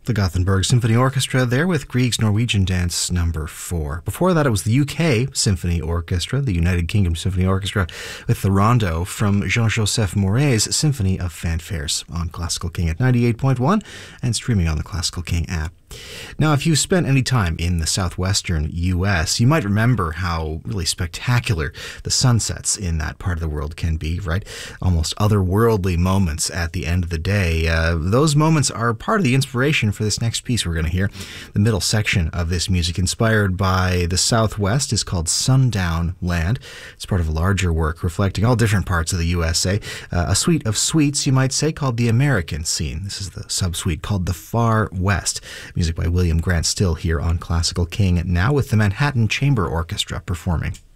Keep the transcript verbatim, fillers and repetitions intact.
The Gothenburg Symphony Orchestra there with Grieg's Norwegian Dance number four. Before that, it was the U K Symphony Orchestra, the United Kingdom Symphony Orchestra, with the rondo from Jean-Joseph Maury's Symphony of Fanfares on Classical King at ninety-eight point one and streaming on the Classical King app. Now, if you've spent any time in the southwestern U S, you might remember how really spectacular the sunsets in that part of the world can be, right? Almost otherworldly moments at the end of the day. Uh, those moments are part of the inspiration for this next piece we're going to hear. The middle section of this music, inspired by the Southwest, is called Sundown Land. It's part of a larger work reflecting all different parts of the U S A. Uh, a suite of suites, you might say, called the American Scene. This is the sub-suite called the Far West. Music by William Grant Still here on Classical King, now with the Manhattan Chamber Orchestra performing.